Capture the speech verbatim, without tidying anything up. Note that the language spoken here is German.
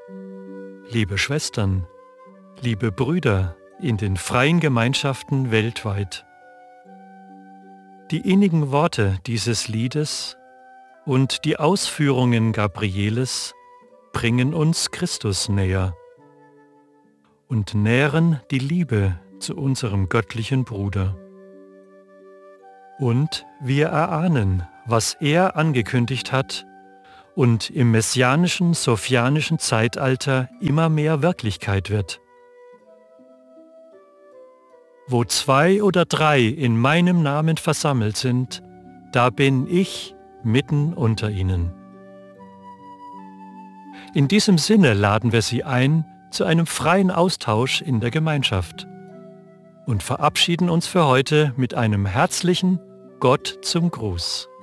Liebe Schwestern, liebe Brüder in den freien Gemeinschaften weltweit, die innigen Worte dieses Liedes und die Ausführungen Gabrieles bringen uns Christus näher und nähren die Liebe zu unserem göttlichen Bruder. Und wir erahnen, was er angekündigt hat und im messianischen, sophianischen Zeitalter immer mehr Wirklichkeit wird. Wo zwei oder drei in meinem Namen versammelt sind, da bin ich mitten unter ihnen. In diesem Sinne laden wir Sie ein zu einem freien Austausch in der Gemeinschaft und verabschieden uns für heute mit einem herzlichen Gott zum Gruß.